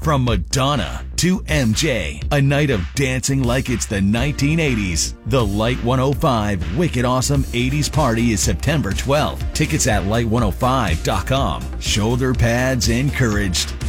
From Madonna to MJ, a night of dancing like it's the 1980s. The Light 105 Wicked Awesome 80s Party is September 12th. Tickets at light105.com. Shoulder pads encouraged.